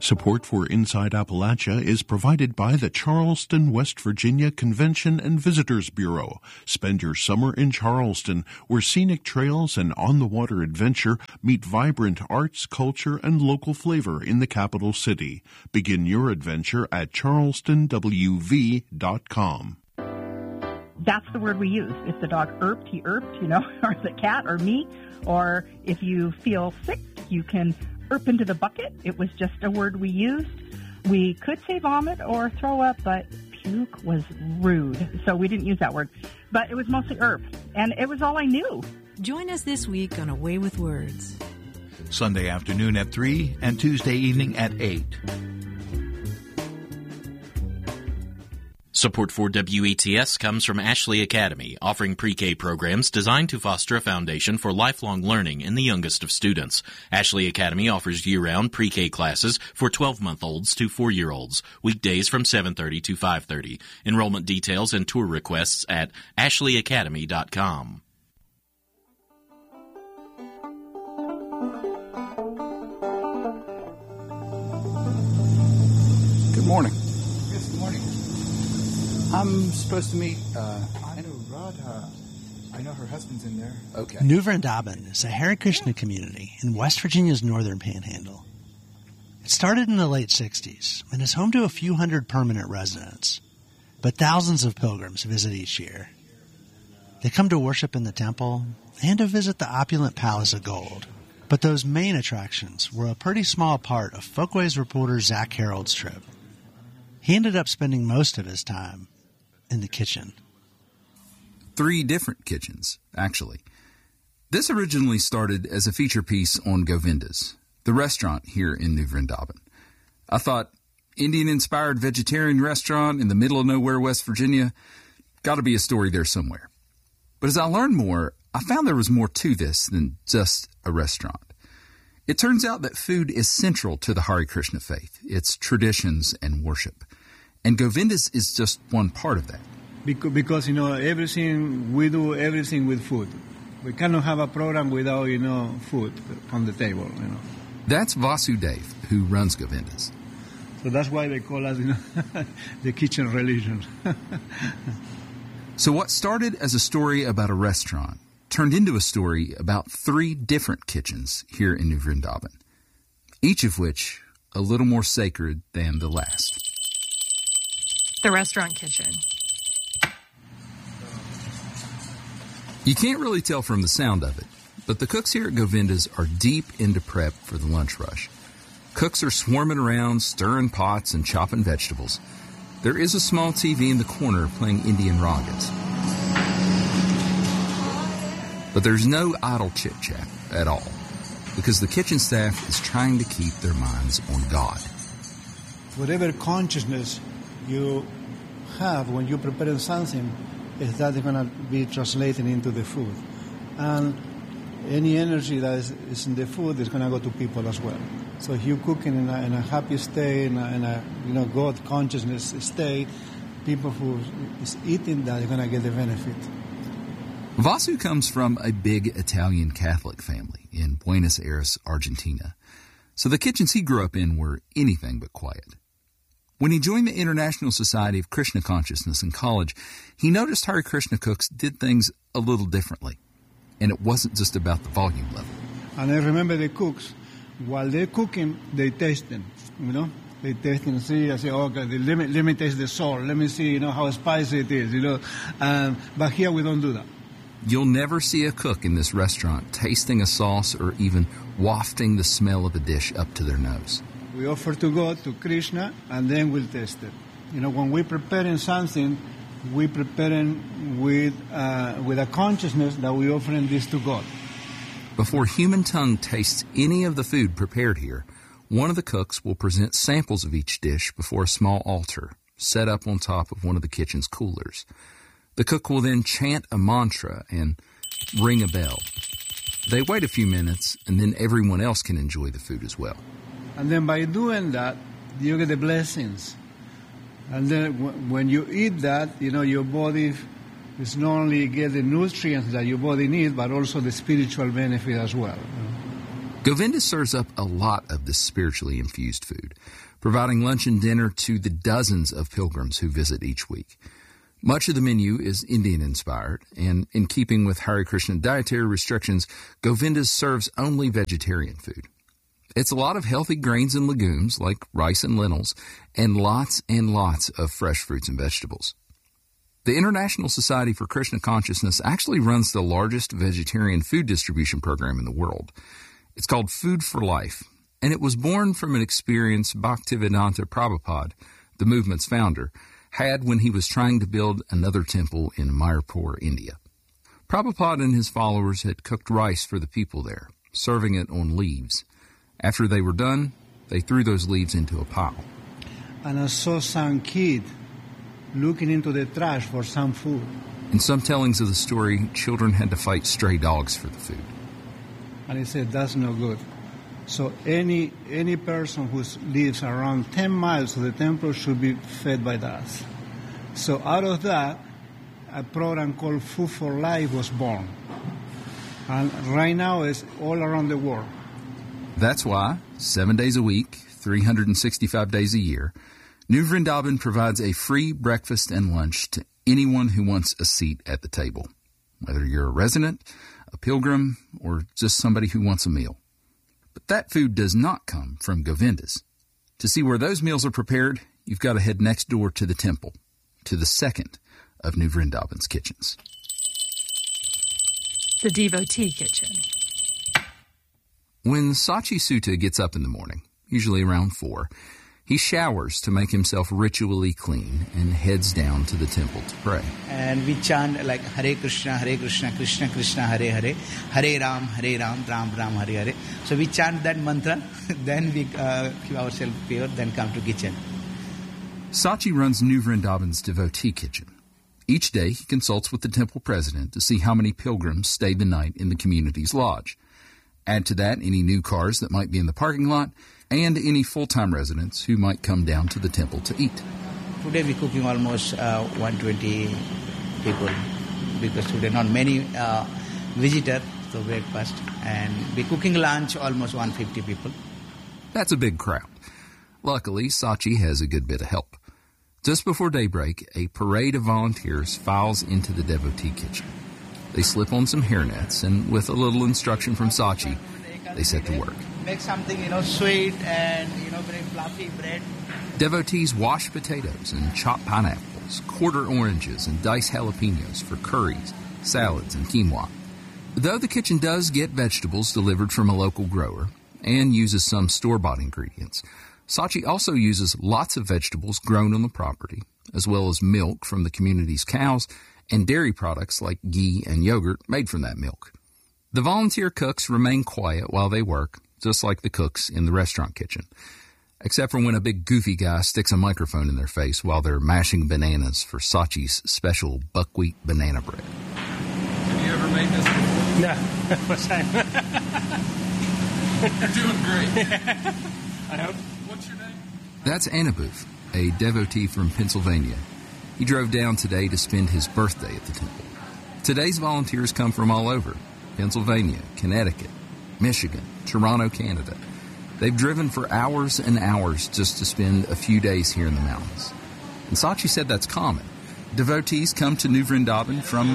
Support for Inside Appalachia is provided by the Charleston, West Virginia Convention and Visitors Bureau. Spend your summer in Charleston, where scenic trails and on-the-water adventure meet vibrant arts, culture, and local flavor in the capital city. Begin your adventure at charlestonwv.com. That's the word we use. If the dog irped, he irped, or the cat or me. Or if you feel sick, you can irp into the bucket. It was just a word we used. We could say vomit or throw up, but puke was rude, so we didn't use that word. But it was mostly irp, and it was all I knew. Join us this week on A Way with Words. Sunday afternoon at 3 and Tuesday evening at 8. Support for WETS comes from Ashley Academy, offering pre-K programs designed to foster a foundation for lifelong learning in the youngest of students. Ashley Academy offers year-round pre-K classes for 12-month-olds to 4-year-olds, weekdays from 7:30 to 5:30. Enrollment details and tour requests at ashleyacademy.com. Good morning. Yes, good morning. I'm supposed to meet, I know Radha. I know her husband's in there. Okay. New Vrindavan is a Hare Krishna community in West Virginia's northern panhandle. It started in the late 60s and is home to a few hundred permanent residents, but thousands of pilgrims visit each year. They come to worship in the temple and to visit the opulent Palace of Gold. But those main attractions were a pretty small part of Folkways reporter Zach Harold's trip. He ended up spending most of his time in the kitchen. 3 different kitchens, actually. This originally started as a feature piece on Govinda's, the restaurant here in New Vrindavan. I thought, Indian-inspired vegetarian restaurant in the middle of nowhere, West Virginia, got to be a story there somewhere. But as I learned more, I found there was more to this than just a restaurant. It turns out that food is central to the Hare Krishna faith, its traditions and worship. And Govinda's is just one part of that. Because everything, we do everything with food. We cannot have a program without, food on the table, That's Vasudev, who runs Govinda's. So that's why they call us, the kitchen religion. So what started as a story about a restaurant turned into a story about 3 different kitchens here in New Vrindavan, each of which a little more sacred than the last. The restaurant kitchen. You can't really tell from the sound of it, but the cooks here at Govinda's are deep into prep for the lunch rush. Cooks are swarming around, stirring pots and chopping vegetables. There is a small TV in the corner playing Indian ragas. But there's no idle chit-chat at all, because the kitchen staff is trying to keep their minds on God. Whatever consciousness you have when you're preparing something, is that going to be translated into the food. And any energy that is in the food is going to go to people as well. So if you're cooking in a happy state, in a God consciousness state, people who is eating that are going to get the benefit. Vasu comes from a big Italian Catholic family in Buenos Aires, Argentina. So the kitchens he grew up in were anything but quiet. When he joined the International Society of Krishna Consciousness in college, he noticed Hare Krishna cooks did things a little differently. And it wasn't just about the volume level. And I remember the cooks, while they're cooking, they taste them, They taste and see, I say, okay, let me taste the salt, let me see, how spicy it is, But here we don't do that. You'll never see a cook in this restaurant tasting a sauce or even wafting the smell of a dish up to their nose. We offer to God, to Krishna, and then we'll taste it. When we're preparing something, we're preparing with a consciousness that we're offering this to God. Before human tongue tastes any of the food prepared here, one of the cooks will present samples of each dish before a small altar set up on top of one of the kitchen's coolers. The cook will then chant a mantra and ring a bell. They wait a few minutes, and then everyone else can enjoy the food as well. And then by doing that, you get the blessings. And then when you eat that, your body is not only get the nutrients that your body needs, but also the spiritual benefit as well. Govinda serves up a lot of this spiritually infused food, providing lunch and dinner to the dozens of pilgrims who visit each week. Much of the menu is Indian-inspired, and in keeping with Hare Krishna dietary restrictions, Govinda's serves only vegetarian food. It's a lot of healthy grains and legumes like rice and lentils, and lots of fresh fruits and vegetables. The International Society for Krishna Consciousness actually runs the largest vegetarian food distribution program in the world. It's called Food for Life, and it was born from an experience Bhaktivedanta Prabhupada, the movement's founder, had when he was trying to build another temple in Mayapur, India. Prabhupada and his followers had cooked rice for the people there, serving it on leaves. After they were done, they threw those leaves into a pile. And I saw some kid looking into the trash for some food. In some tellings of the story, children had to fight stray dogs for the food. And he said, that's no good. So any person who lives around 10 miles of the temple should be fed by us. So out of that, a program called Food for Life was born. And right now it's all around the world. That's why, 7 days a week, 365 days a year, New Vrindavan provides a free breakfast and lunch to anyone who wants a seat at the table, whether you're a resident, a pilgrim, or just somebody who wants a meal. But that food does not come from Govinda's. To see where those meals are prepared, you've got to head next door to the temple, to the second of New Vrindavan's kitchens. The Devotee Kitchen. When Sachi Sutta gets up in the morning, usually around 4, he showers to make himself ritually clean and heads down to the temple to pray. And we chant like Hare Krishna, Krishna Krishna, Hare Hare, Hare Ram, Ram Ram, Hare Hare. So we chant that mantra, then we keep ourselves pure, then come to kitchen. Sachi runs New Vrindavan's devotee kitchen. Each day he consults with the temple president to see how many pilgrims stayed the night in the community's lodge. Add to that any new cars that might be in the parking lot, and any full-time residents who might come down to the temple to eat. Today we're cooking almost 120 people, because today not many visitors to breakfast, and we're cooking lunch almost 150 people. That's a big crowd. Luckily, Sachi has a good bit of help. Just before daybreak, a parade of volunteers files into the devotee kitchen. They slip on some hairnets, and with a little instruction from Sachi, they set to work. Make something, sweet and, very fluffy bread. Devotees wash potatoes and chop pineapples, quarter oranges, and dice jalapenos for curries, salads, and quinoa. Though the kitchen does get vegetables delivered from a local grower and uses some store-bought ingredients, Sachi also uses lots of vegetables grown on the property, as well as milk from the community's cows and dairy products like ghee and yogurt made from that milk. The volunteer cooks remain quiet while they work, just like the cooks in the restaurant kitchen, except for when a big goofy guy sticks a microphone in their face while they're mashing bananas for Sachi's special buckwheat banana bread. Have you ever made this before? No, first time. You're doing great. I hope. What's your name? That's Anubhuv, a devotee from Pennsylvania. He drove down today to spend his birthday at the temple. Today's volunteers come from all over: Pennsylvania, Connecticut, Michigan, Toronto, Canada. They've driven for hours and hours just to spend a few days here in the mountains. And Sachi said that's common. Devotees come to New Vrindavan from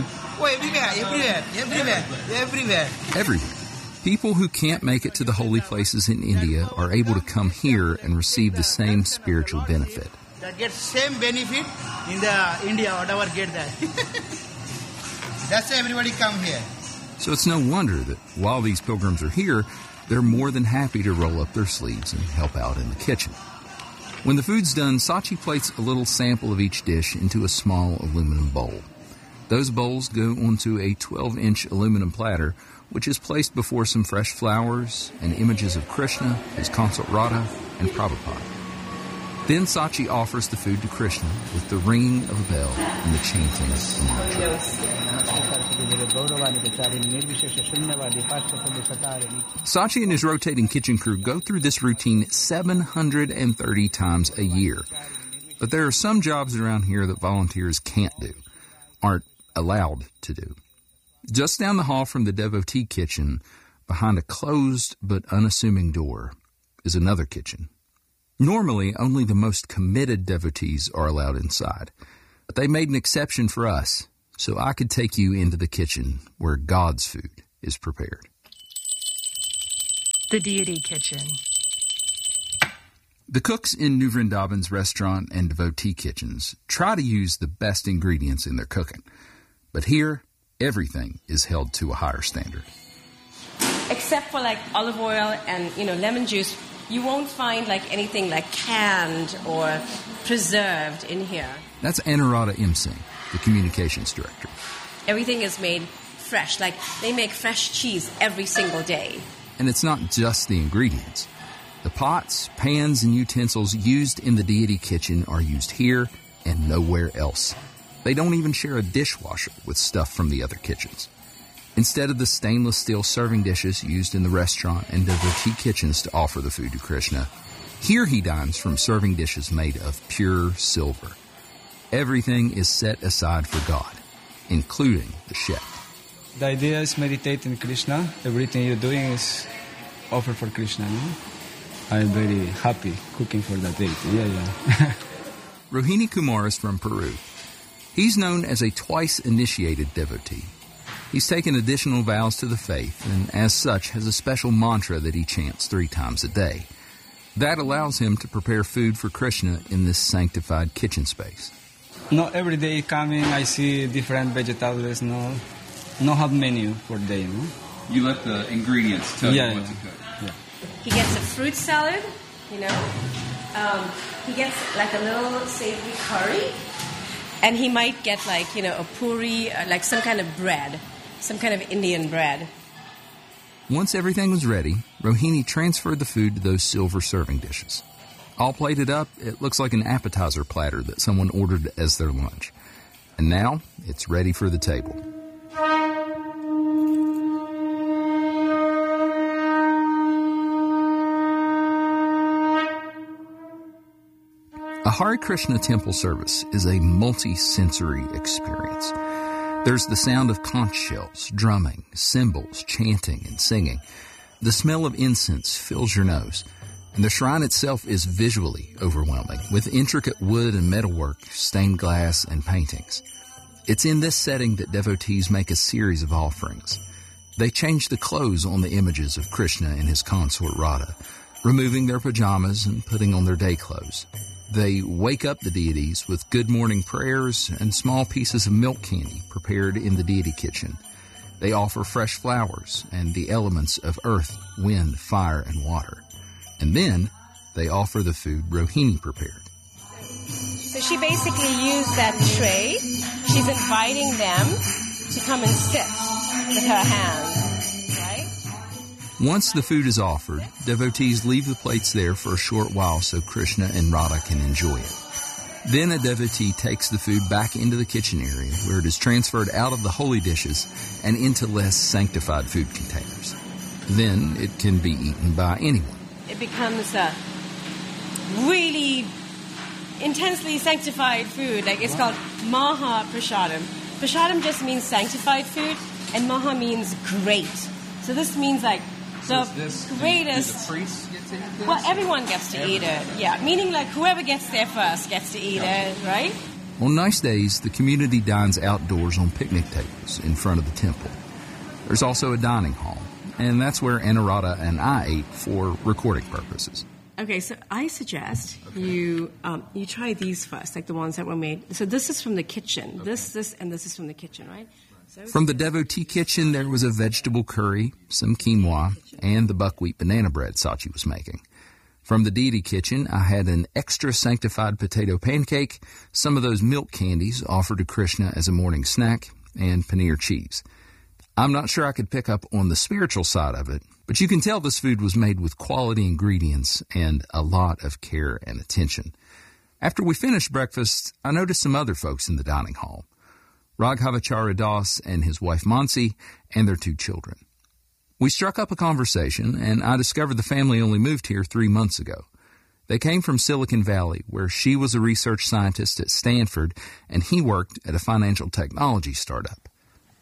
everywhere. People who can't make it to the holy places in India are able to come here and receive the same spiritual benefit. That gets same benefit in the India, whatever get that. That's why everybody come here. So it's no wonder that while these pilgrims are here, they're more than happy to roll up their sleeves and help out in the kitchen. When the food's done, Sachi plates a little sample of each dish into a small aluminum bowl. Those bowls go onto a 12-inch aluminum platter, which is placed before some fresh flowers and images of Krishna, his consort Radha, and Prabhupada. Then Sachi offers the food to Krishna with the ringing of a bell and the chanting of the mantra. Sachi and his rotating kitchen crew go through this routine 730 times a year. But there are some jobs around here that volunteers can't do, aren't allowed to do. Just down the hall from the devotee kitchen, behind a closed but unassuming door, is another kitchen. Normally, only the most committed devotees are allowed inside, but they made an exception for us, so I could take you into the kitchen where God's food is prepared. The Deity Kitchen. The cooks in New Vrindavan's restaurant and devotee kitchens try to use the best ingredients in their cooking, but here, everything is held to a higher standard. Except for like olive oil and, lemon juice, you won't find like anything like canned or preserved in here. That's Anuradha M. Singh, the communications director. Everything is made fresh. Like they make fresh cheese every single day. And it's not just the ingredients. The pots, pans, and utensils used in the deity kitchen are used here and nowhere else. They don't even share a dishwasher with stuff from the other kitchens. Instead of the stainless steel serving dishes used in the restaurant and devotee kitchens to offer the food to Krishna, here he dines from serving dishes made of pure silver. Everything is set aside for God, including the chef. The idea is meditate in Krishna. Everything you're doing is offered for Krishna. No? I'm very happy cooking for that deity. Yeah. Rohini Kumar is from Peru. He's known as a twice-initiated devotee. He's taken additional vows to the faith and, as such, has a special mantra that he chants 3 times a day. That allows him to prepare food for Krishna in this sanctified kitchen space. No, every day coming, I see different vegetables. No have menu for day. No? You let the ingredients tell you what to cook. Yeah. He gets a fruit salad, he gets like a little savory curry, and he might get like, a puri, like some kind of bread, some kind of Indian bread. Once everything was ready, Rohini transferred the food to those silver serving dishes. All plated up, it looks like an appetizer platter that someone ordered as their lunch. And now, it's ready for the table. A Hare Krishna temple service is a multi-sensory experience. There's the sound of conch shells, drumming, cymbals, chanting, and singing. The smell of incense fills your nose, and the shrine itself is visually overwhelming, with intricate wood and metalwork, stained glass, and paintings. It's in this setting that devotees make a series of offerings. They change the clothes on the images of Krishna and his consort Radha, removing their pajamas and putting on their day clothes. They wake up the deities with good morning prayers and small pieces of milk candy prepared in the deity kitchen. They offer fresh flowers and the elements of earth, wind, fire, and water. And then they offer the food Rohini prepared. So she basically used that tray. She's inviting them to come and sit with her hands, right? Once the food is offered, devotees leave the plates there for a short while so Krishna and Radha can enjoy it. Then a devotee takes the food back into the kitchen area where it is transferred out of the holy dishes and into less sanctified food containers. Then it can be eaten by anyone. It becomes a really intensely sanctified food. Like it's called Maha Prasadam. Prasadam just means sanctified food, and Maha means great. So this means like the greatest. Do the priests get to eat this? Well, everyone gets to eat it. Yeah, meaning like whoever gets there first gets to eat it, right? On nice days, the community dines outdoors on picnic tables in front of the temple. There's also a dining hall, and that's where Anuradha and I ate for recording purposes. Okay, so I suggest you try these first, like the ones that were made. So this is from the kitchen. Okay. This, and this is from the kitchen, right? From the devotee kitchen, there was a vegetable curry, some quinoa, and the buckwheat banana bread Sachi was making. From the deity kitchen, I had an extra sanctified potato pancake, some of those milk candies offered to Krishna as a morning snack, and paneer cheese. I'm not sure I could pick up on the spiritual side of it, but you can tell this food was made with quality ingredients and a lot of care and attention. After we finished breakfast, I noticed some other folks in the dining hall. Raghavacharya Das and his wife Mansi and their 2 children. We struck up a conversation, and I discovered the family only moved here 3 months ago. They came from Silicon Valley, where she was a research scientist at Stanford, and he worked at a financial technology startup.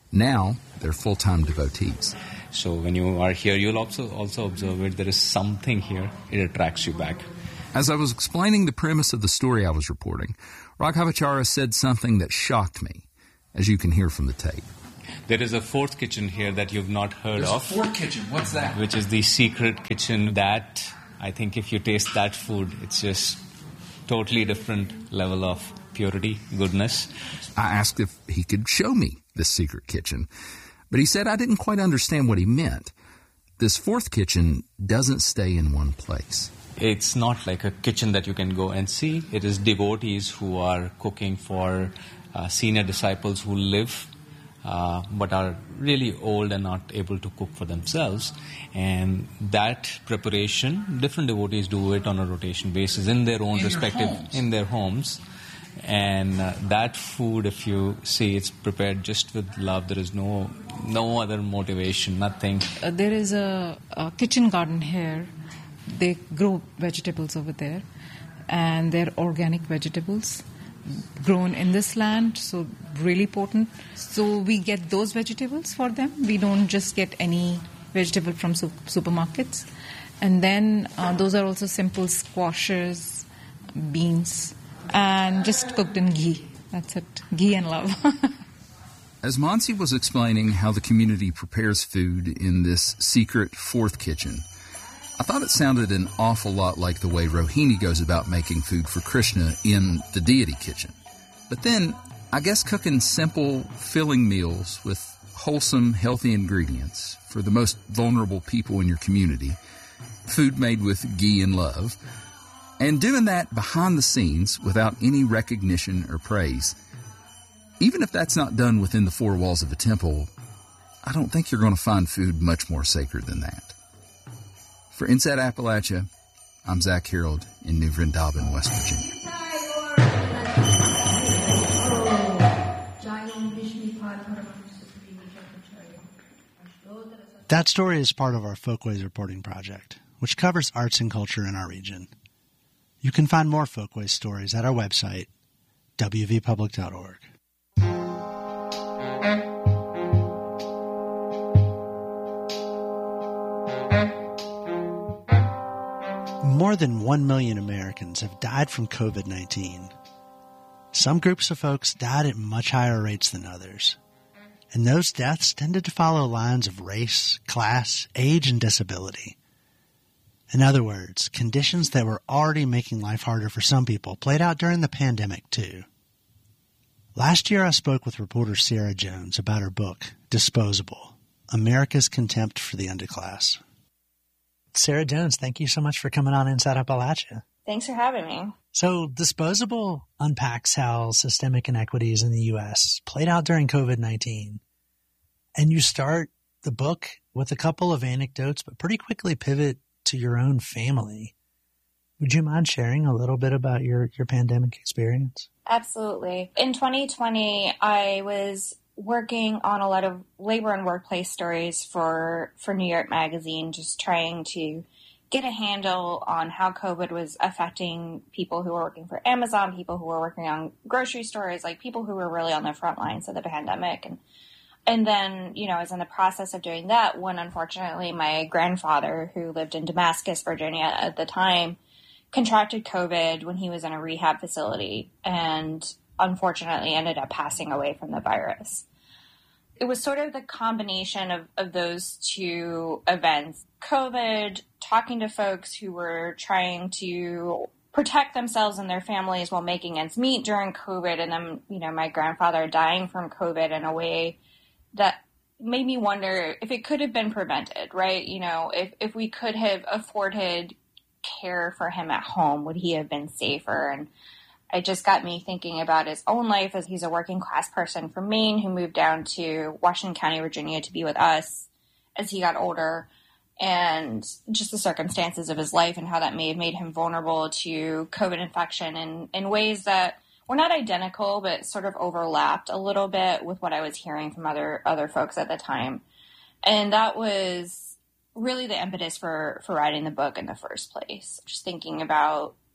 Now they're full-time devotees. So when you are here, you'll also observe it. There is something here. It attracts you back. As I was explaining the premise of the story I was reporting, Raghavacharya said something that shocked me, as you can hear from the tape. There is a fourth kitchen here that you've not heard There's of. a fourth kitchen. What's that? Which is the secret kitchen that, I think if you taste that food, it's just totally different level of purity, goodness. I asked if he could show me this secret kitchen, but he said I didn't quite understand what he meant. This fourth kitchen doesn't stay in one place. It's not like a kitchen that you can go and see. It is devotees who are cooking for senior disciples who live but are really old and not able to cook for themselves. And that preparation, different devotees do it on a rotation basis in their own in their homes. And that food, if you see, it's prepared just with love. There is no other motivation, nothing. There is a kitchen garden here. They grow vegetables over there, and they're organic vegetables grown in this land, so really potent. So we get those vegetables for them. We don't just get any vegetable from supermarkets. And then those are also simple squashes, beans, and just cooked in ghee. That's it. Ghee and love. As Mansi was explaining how the community prepares food in this secret fourth kitchen, I thought it sounded an awful lot like the way Rohini goes about making food for Krishna in the deity kitchen. But then, I guess cooking simple, filling meals with wholesome, healthy ingredients for the most vulnerable people in your community, food made with ghee and love, and doing that behind the scenes without any recognition or praise, even if that's not done within the four walls of a temple, I don't think you're going to find food much more sacred than that. For Inside Appalachia, I'm Zach Harold in New Vrindavan, West Virginia. That story is part of our Folkways reporting project, which covers arts and culture in our region. You can find more Folkways stories at our website, wvpublic.org. More than 1 million Americans have died from COVID-19. Some groups of folks died at much higher rates than others, and those deaths tended to follow lines of race, class, age, and disability. In other words, conditions that were already making life harder for some people played out during the pandemic too. Last year I spoke with reporter Sarah Jones about her book, Disposable: America's Contempt for the Underclass. Sarah Jones, thank you so much for coming on Inside Appalachia. Thanks for having me. So Disposable unpacks how systemic inequities in the U.S. played out during COVID-19. And you start the book with a couple of anecdotes, but pretty quickly pivot to your own family. Would you mind sharing a little bit about your pandemic experience? Absolutely. In 2020, I was working on a lot of labor and workplace stories for New York Magazine, just trying to get a handle on how COVID was affecting people who were working for Amazon, people who were working on grocery stores, like people who were really on the front lines of the pandemic. And then, I was in the process of doing that when, unfortunately, my grandfather, who lived in Damascus, Virginia at the time, contracted COVID when he was in a rehab facility and unfortunately ended up passing away from the virus. It was sort of the combination of those two events. COVID, talking to folks who were trying to protect themselves and their families while making ends meet during COVID, and then, my grandfather dying from COVID in a way that made me wonder if it could have been prevented, right? If we could have afforded care for him at home, would he have been safer? And it just got me thinking about his own life, as he's a working class person from Maine who moved down to Washington County, Virginia to be with us as he got older, and just the circumstances of his life and how that may have made him vulnerable to COVID infection in ways that were not identical, but sort of overlapped a little bit with what I was hearing from other folks at the time. And that was really the impetus for writing the book in the first place. Just thinking about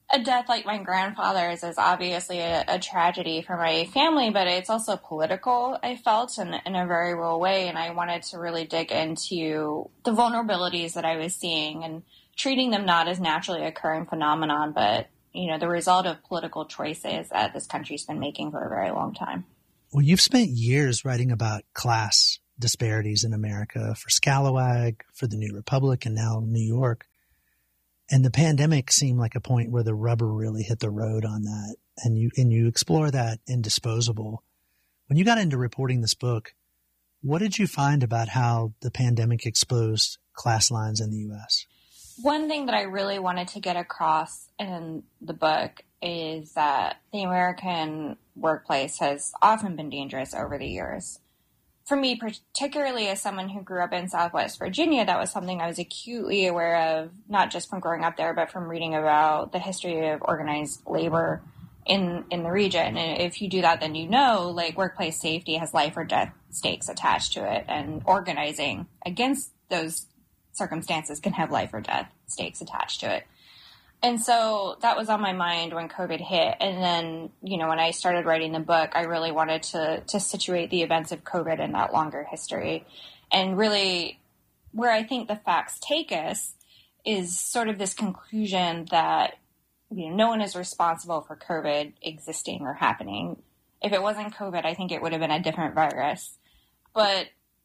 a death like my grandfather's is obviously a tragedy for my family, but it's also political, I felt, in a very real way. And I wanted to really dig into the vulnerabilities that I was seeing and treating them not as naturally occurring phenomenon, but, the result of political choices that this country's been making for a very long time. Well, you've spent years writing about class disparities in America for Scalawag, for the New Republic, and now New York. And the pandemic seemed like a point where the rubber really hit the road on that. And you explore that in Disposable. When you got into reporting this book, what did you find about how the pandemic exposed class lines in the U.S.? One thing that I really wanted to get across in the book is that the American workplace has often been dangerous over the years. For me, particularly as someone who grew up in Southwest Virginia, that was something I was acutely aware of, not just from growing up there, but from reading about the history of organized labor in the region. And if you do that, then workplace safety has life or death stakes attached to it, and organizing against those circumstances can have life or death stakes attached to it. And so that was on my mind when COVID hit. And then, when I started writing the book, I really wanted to situate the events of COVID in that longer history. And really, where I think the facts take us is sort of this conclusion that, no one is responsible for COVID existing or happening. If it wasn't COVID, I think it would have been a different virus. But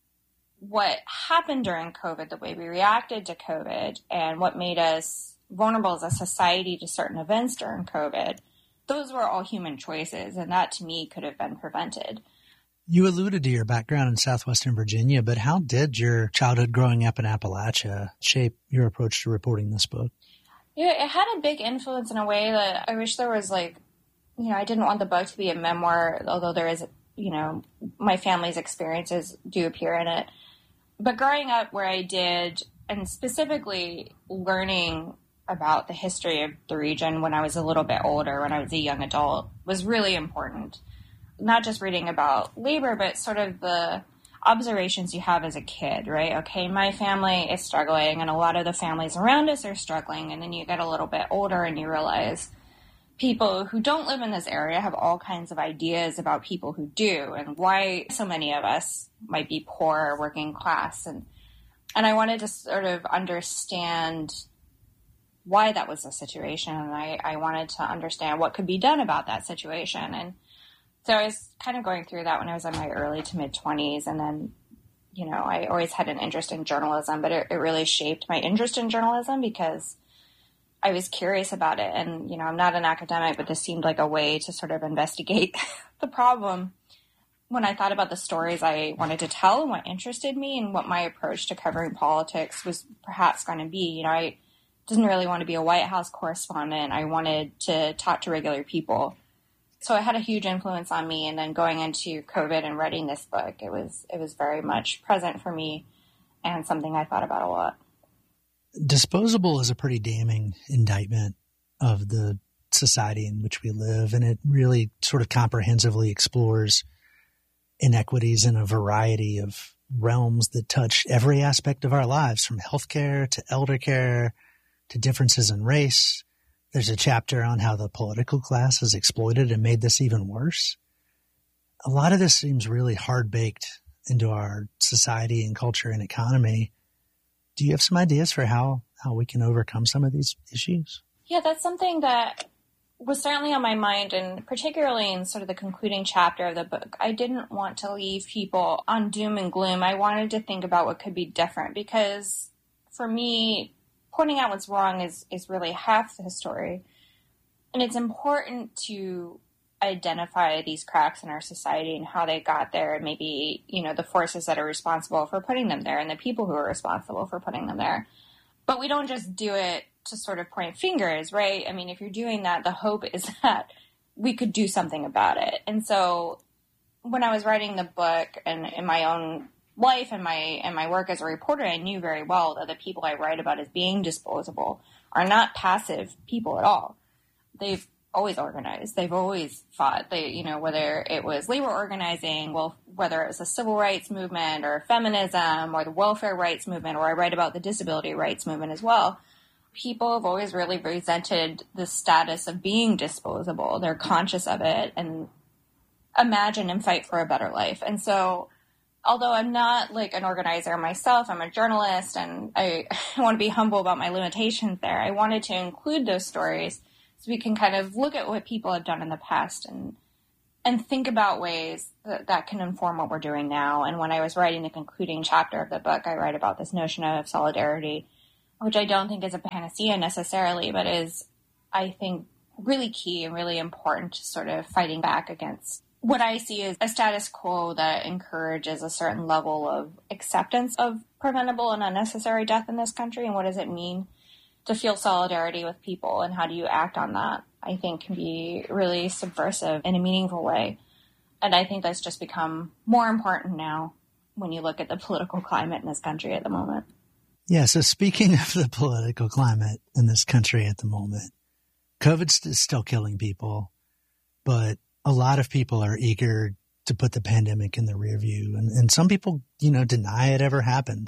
what happened during COVID, the way we reacted to COVID, and what made us vulnerable as a society to certain events during COVID, those were all human choices, and that to me could have been prevented. You alluded to your background in Southwestern Virginia, but how did your childhood growing up in Appalachia shape your approach to reporting this book? Yeah, it had a big influence in a way that I wish there was I didn't want the book to be a memoir, although there is, my family's experiences do appear in it. But growing up where I did, and specifically learning about the history of the region when I was a little bit older, when I was a young adult, was really important. Not just reading about labor, but sort of the observations you have as a kid, right? Okay, my family is struggling, and a lot of the families around us are struggling. And then you get a little bit older and you realize people who don't live in this area have all kinds of ideas about people who do, and why so many of us might be poor or working class. And I wanted to sort of understand why that was the situation, and I wanted to understand what could be done about that situation. And so I was kind of going through that when I was in my early to mid-20s, and then, I always had an interest in journalism, but it really shaped my interest in journalism because I was curious about it. And, I'm not an academic, but this seemed like a way to sort of investigate the problem. When I thought about the stories I wanted to tell and what interested me and what my approach to covering politics was perhaps going to be, I didn't really want to be a White House correspondent. I wanted to talk to regular people. So it had a huge influence on me. And then going into COVID and writing this book, it was very much present for me and something I thought about a lot. Disposable is a pretty damning indictment of the society in which we live, and it really sort of comprehensively explores inequities in a variety of realms that touch every aspect of our lives, from healthcare to elder care to differences in race. There's a chapter on how the political class has exploited and made this even worse. A lot of this seems really hard-baked into our society and culture and economy. Do you have some ideas for how we can overcome some of these issues? Yeah, that's something that was certainly on my mind, and particularly in sort of the concluding chapter of the book. I didn't want to leave people on doom and gloom. I wanted to think about what could be different, because for me, pointing out what's wrong is really half the story. And it's important to identify these cracks in our society and how they got there, and maybe, the forces that are responsible for putting them there and the people who are responsible for putting them there. But we don't just do it to sort of point fingers, right? I mean, if you're doing that, the hope is that we could do something about it. And so when I was writing the book and in my own life and my work as a reporter, I knew very well that the people I write about as being disposable are not passive people at all. They've always organized. They've always fought. They, whether it was labor organizing, whether it was the civil rights movement or feminism or the welfare rights movement, or I write about the disability rights movement as well. people have always really resented the status of being disposable. They're conscious of it and imagine and fight for a better life. And so, although I'm not like an organizer myself, I'm a journalist, and I want to be humble about my limitations there. I wanted to include those stories so we can kind of look at what people have done in the past and think about ways that can inform what we're doing now. And when I was writing the concluding chapter of the book, I write about this notion of solidarity, which I don't think is a panacea necessarily, but is, I think, really key and really important to sort of fighting back against what I see as a status quo that encourages a certain level of acceptance of preventable and unnecessary death in this country. And what does it mean to feel solidarity with people, and how do you act on that? I think can be really subversive in a meaningful way. And I think that's just become more important now when you look at the political climate in this country at the moment. Yeah, so speaking of the political climate in this country at the moment, COVID is still killing people, but a lot of people are eager to put the pandemic in the rear view. And some people, deny it ever happened.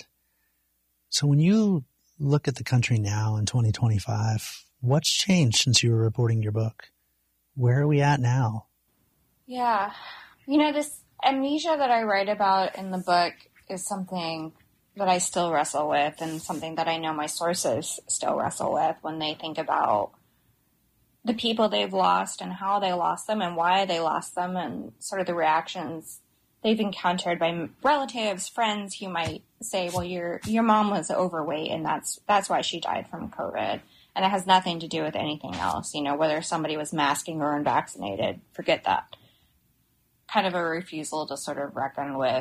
So when you look at the country now in 2025, what's changed since you were reporting your book? Where are we at now? Yeah. This amnesia that I write about in the book is something that I still wrestle with, and something that I know my sources still wrestle with when they think about the people they've lost and how they lost them and why they lost them, and sort of the reactions they've encountered by relatives, friends who might say, well, your mom was overweight and that's why she died from COVID. And it has nothing to do with anything else. Whether somebody was masking or unvaccinated, forget that. Kind of a refusal to sort of reckon with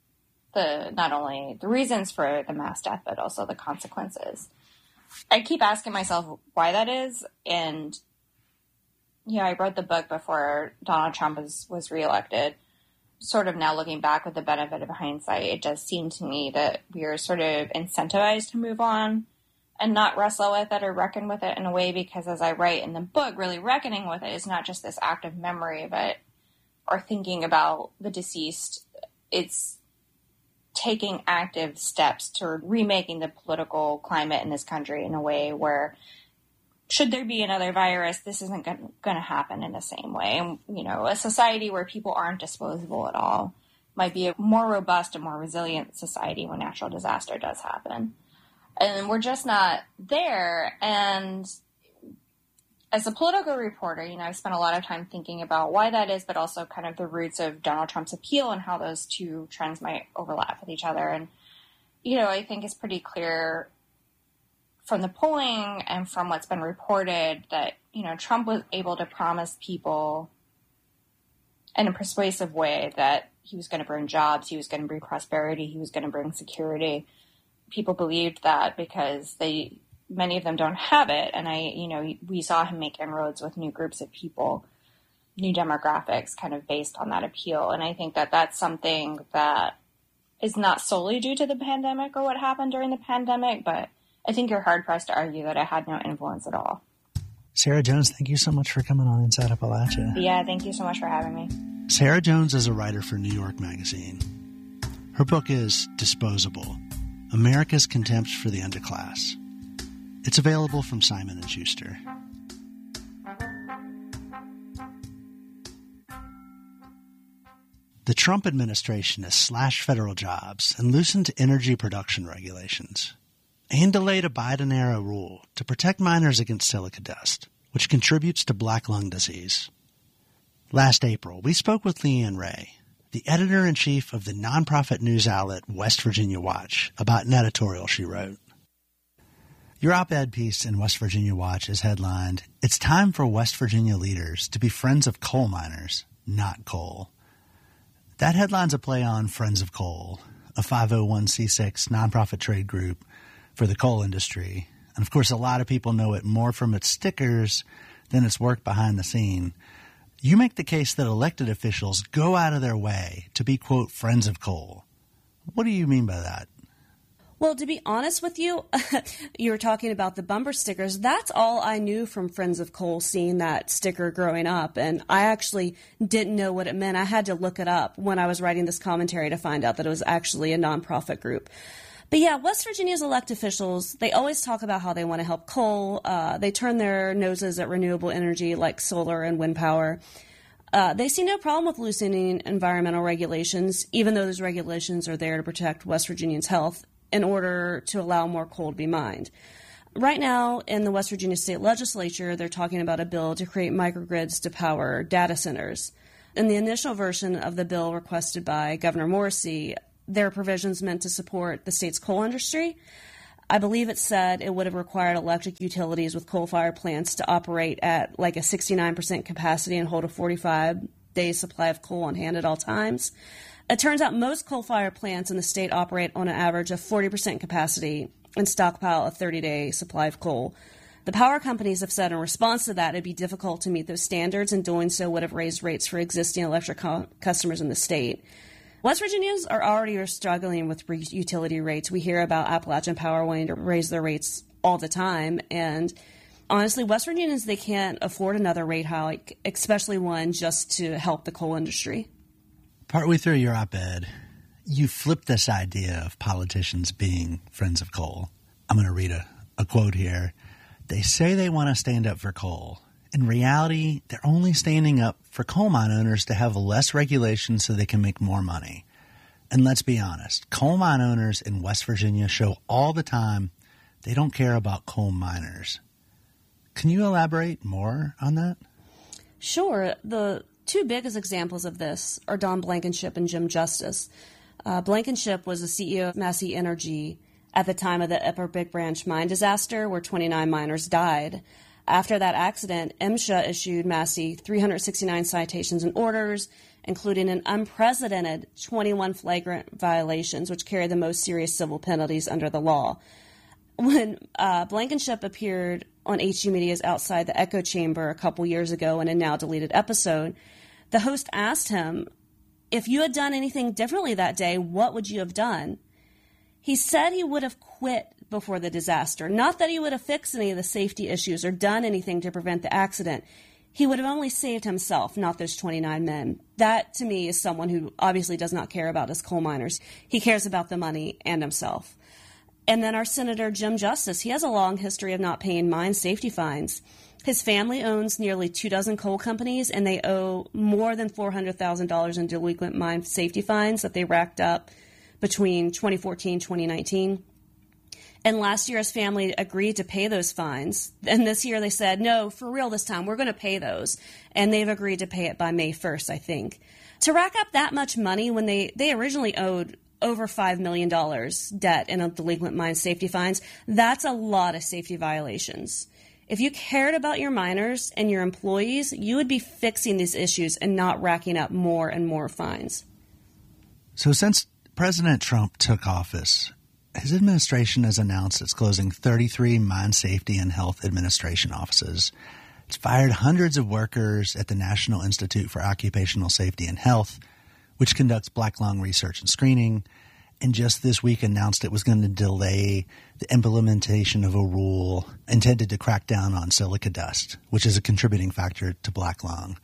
not only the reasons for the mass death, but also the consequences. I keep asking myself why that is. And, I wrote the book before Donald Trump was reelected. Sort of now looking back with the benefit of hindsight, it does seem to me that we are sort of incentivized to move on and not wrestle with it or reckon with it in a way, because as I write in the book, really reckoning with it is not just this act of memory, or thinking about the deceased. It's taking active steps to remaking the political climate in this country in a way where, should there be another virus, this isn't going to happen in the same way. And, a society where people aren't disposable at all might be a more robust and more resilient society when natural disaster does happen. And we're just not there. And as a political reporter, I've spent a lot of time thinking about why that is, but also kind of the roots of Donald Trump's appeal and how those two trends might overlap with each other. And, I think it's pretty clear from the polling and from what's been reported that, Trump was able to promise people in a persuasive way that he was going to bring jobs, he was going to bring prosperity, he was going to bring security. People believed that because many of them don't have it. And we saw him make inroads with new groups of people, new demographics kind of based on that appeal. And I think that that's something that is not solely due to the pandemic or what happened during the pandemic, but I think you're hard-pressed to argue that it had no influence at all. Sarah Jones, thank you so much for coming on Inside Appalachia. Yeah, thank you so much for having me. Sarah Jones is a writer for New York Magazine. Her book is Disposable: America's Contempt for the Underclass. It's available from Simon & Schuster. The Trump administration has slashed federal jobs and loosened energy production regulations, and delayed a Biden-era rule to protect miners against silica dust, which contributes to black lung disease. Last April, we spoke with Leanne Ray, the editor-in-chief of the nonprofit news outlet West Virginia Watch, about an editorial she wrote. Your op-ed piece in West Virginia Watch is headlined, "It's time for West Virginia leaders to be friends of coal miners, not coal." That headline's a play on Friends of Coal, a 501c6 nonprofit trade group for the coal industry. And of course, a lot of people know it more from its stickers than its work behind the scene. You make the case that elected officials go out of their way to be, quote, friends of coal. What do you mean by that? Well, to be honest with you, you were talking about the bumper stickers. That's all I knew from Friends of Coal, seeing that sticker growing up. And I actually didn't know what it meant. I had to look it up when I was writing this commentary to find out that it was actually a nonprofit group. But yeah, West Virginia's elected officials, they always talk about how they want to help coal. They turn their noses at renewable energy like solar and wind power. They see no problem with loosening environmental regulations, even though those regulations are there to protect West Virginians' health in order to allow more coal to be mined. Right now, in the West Virginia State Legislature, they're talking about a bill to create microgrids to power data centers. In the initial version of the bill requested by Governor Morrisey, there are provisions meant to support the state's coal industry. I believe it said it would have required electric utilities with coal-fired plants to operate at like a 69% capacity and hold a 45-day supply of coal on hand at all times. It turns out most coal-fired plants in the state operate on an average of 40% capacity and stockpile a 30-day supply of coal. The power companies have said in response to that it'd be difficult to meet those standards, and doing so would have raised rates for existing electric customers in the state. West Virginians are already struggling with utility rates. We hear about Appalachian Power wanting to raise their rates all the time, and honestly, West Virginians, they can't afford another rate hike, especially one just to help the coal industry. Partway through your op-ed, you flipped this idea of politicians being friends of coal. I'm going to read a quote here. They say they want to stand up for coal. In reality, they're only standing up for coal mine owners to have less regulation so they can make more money. And let's be honest, coal mine owners in West Virginia show all the time they don't care about coal miners. Can you elaborate more on that? Sure. The two biggest examples of this are Don Blankenship and Jim Justice. Blankenship was the CEO of Massey Energy at the time of the Upper Big Branch mine disaster, where 29 miners died. After that accident, MSHA issued Massey 369 citations and orders, including an unprecedented 21 flagrant violations, which carry the most serious civil penalties under the law. When Blankenship appeared on HG Media's Outside the Echo Chamber a couple years ago in a now-deleted episode, the host asked him, if you had done anything differently that day, what would you have done? He said he would have quit before the disaster. Not that he would have fixed any of the safety issues or done anything to prevent the accident. He would have only saved himself, not those 29 men. That, to me, is someone who obviously does not care about his coal miners. He cares about the money and himself. And then our Senator Jim Justice, he has a long history of not paying mine safety fines. His family owns nearly 24 coal companies, and they owe more than $400,000 in delinquent mine safety fines that they racked up between 2014 and 2019. And last year, his family agreed to pay those fines. And this year they said, no, for real this time, we're going to pay those. And they've agreed to pay it by May 1st, I think. To rack up that much money when they originally owed over $5 million debt in a delinquent mine safety fines, that's a lot of safety violations. If you cared about your miners and your employees, you would be fixing these issues and not racking up more and more fines. So since President Trump took office, his administration has announced it's closing 33 mine safety and health administration offices. It's fired hundreds of workers at the National Institute for Occupational Safety and Health, which conducts black lung research and screening, and just this week announced it was going to delay the implementation of a rule intended to crack down on silica dust, which is a contributing factor to black lung.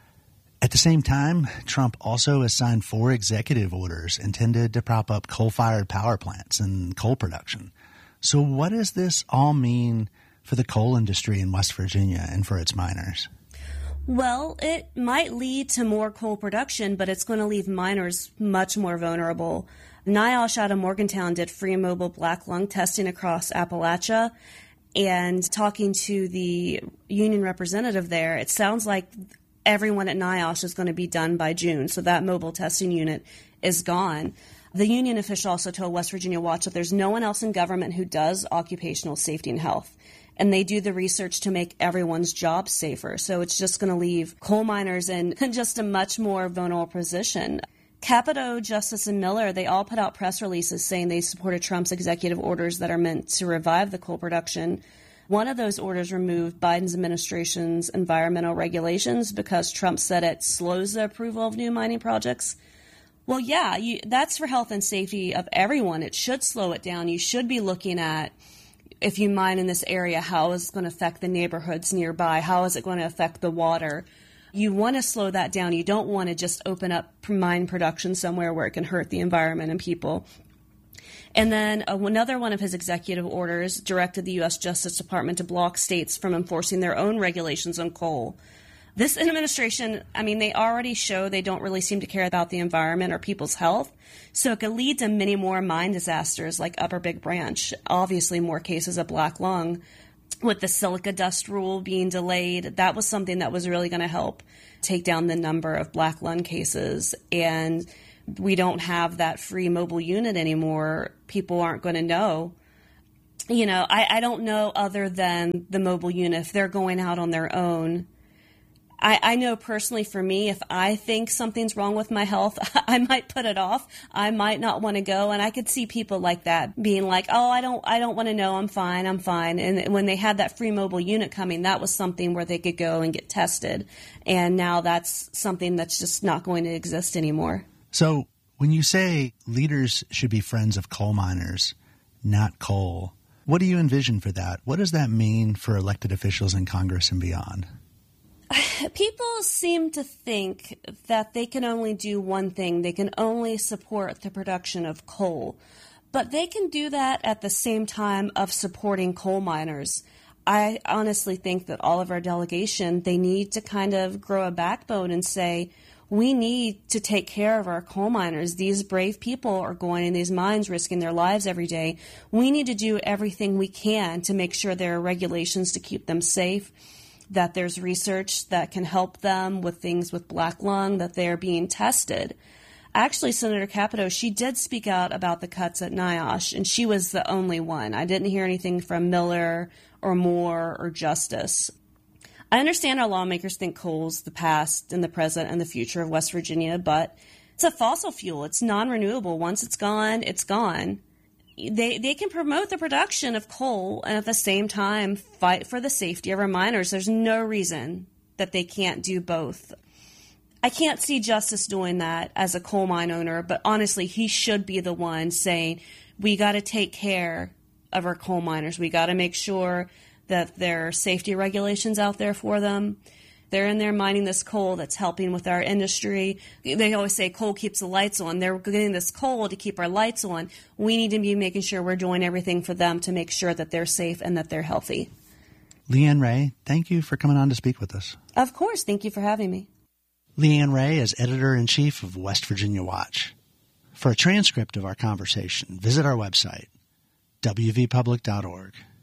At the same time, Trump also has signed 4 executive orders intended to prop up coal-fired power plants and coal production. So what does this all mean for the coal industry in West Virginia and for its miners? Well, it might lead to more coal production, but it's going to leave miners much more vulnerable. NIOSH out of Morgantown did free and mobile black lung testing across Appalachia, and talking to the union representative there, it sounds like everyone at NIOSH is going to be done by June, so that mobile testing unit is gone. The union official also told West Virginia Watch that there's no one else in government who does occupational safety and health, and they do the research to make everyone's job safer. So it's just going to leave coal miners in just a much more vulnerable position. Capito, Justice, and Miller, they all put out press releases saying they supported Trump's executive orders that are meant to revive the coal production. One of those orders removed Biden's administration's environmental regulations because Trump said it slows the approval of new mining projects. Well, yeah, that's for health and safety of everyone. It should slow it down. You should be looking at, if you mine in this area, how is it going to affect the neighborhoods nearby? How is it going to affect the water? You want to slow that down. You don't want to just open up mine production somewhere where it can hurt the environment and people. And then another one of his executive orders directed the U.S. Justice Department to block states from enforcing their own regulations on coal. This administration, they already show they don't really seem to care about the environment or people's health, so it could lead to many more mine disasters like Upper Big Branch, obviously more cases of black lung. With the silica dust rule being delayed, that was something that was really going to help take down the number of black lung cases. And we don't have that free mobile unit anymore. People aren't going to know. I don't know other than the mobile unit, if they're going out on their own. I know personally for me, if I think something's wrong with my health, I might put it off. I might not want to go. And I could see people like that being like, oh, I don't want to know. I'm fine. And when they had that free mobile unit coming, that was something where they could go and get tested. And now that's something that's just not going to exist anymore. So when you say leaders should be friends of coal miners, not coal, what do you envision for that? What does that mean for elected officials in Congress and beyond? People seem to think that they can only do one thing. They can only support the production of coal. But they can do that at the same time of supporting coal miners. I honestly think that all of our delegation, they need to kind of grow a backbone and say, we need to take care of our coal miners. These brave people are going in these mines, risking their lives every day. We need to do everything we can to make sure there are regulations to keep them safe, that there's research that can help them with things with black lung, that they're being tested. Actually, Senator Capito, she did speak out about the cuts at NIOSH, and she was the only one. I didn't hear anything from Miller or Moore or Justice. I understand our lawmakers think coal's the past and the present and the future of West Virginia, but it's a fossil fuel. It's non-renewable. Once it's gone, it's gone. They can promote the production of coal and at the same time fight for the safety of our miners. There's no reason that they can't do both. I can't see Justice doing that as a coal mine owner, but honestly, he should be the one saying, we got to take care of our coal miners. We got to make sure that there are safety regulations out there for them. They're in there mining this coal that's helping with our industry. They always say coal keeps the lights on. They're getting this coal to keep our lights on. We need to be making sure we're doing everything for them to make sure that they're safe and that they're healthy. Leanne Ray, thank you for coming on to speak with us. Of course. Thank you for having me. Leanne Ray is Editor-in-Chief of West Virginia Watch. For a transcript of our conversation, visit our website, wvpublic.org.